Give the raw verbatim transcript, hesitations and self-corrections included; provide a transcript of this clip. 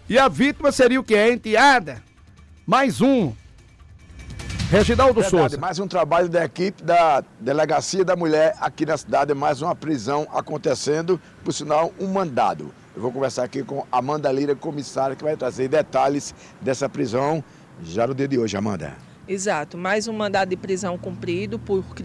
E a vítima seria o quê? A enteada? Mais um. Reginaldo Verdade, Souza. mais um trabalho da equipe da Delegacia da Mulher aqui na cidade, mais uma prisão acontecendo, por sinal, um mandado. Eu vou conversar aqui com Amanda Lira, comissária, que vai trazer detalhes dessa prisão já no dia de hoje, Amanda. Exato, mais um mandado de prisão cumprido por